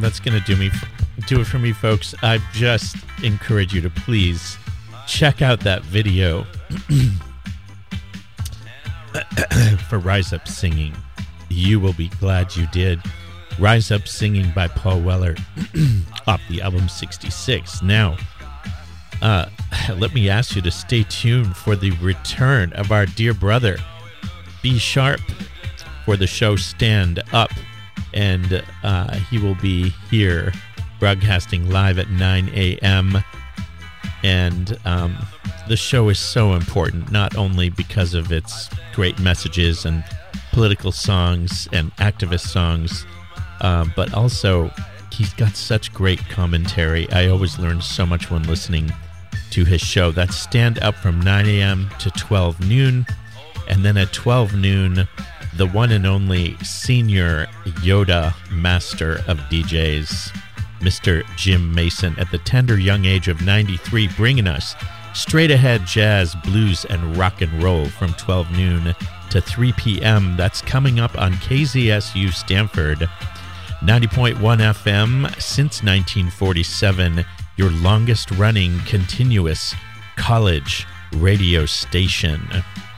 that's going to do it for me, folks. I just encourage you to please check out that video for Rise Up Singing. You will be glad you did. Rise Up Singing by Paul Weller off the album 66. Now, let me ask you to stay tuned for the return of our dear brother, B Sharp, for the show Stand Up. And he will be here broadcasting live at 9 a.m. And the show is so important, not only because of its great messages and political songs and activist songs, but also he's got such great commentary. I always learn so much when listening to his show. That's Stand Up from 9 a.m. to 12 noon. And then at 12 noon, the one and only senior Yoda master of DJs, Mr. Jim Mason, at the tender young age of 93, bringing us straight ahead jazz, blues, and rock and roll from 12 noon to 3 p.m. That's coming up on KZSU Stanford, 90.1 FM since 1947, your longest running continuous college radio station.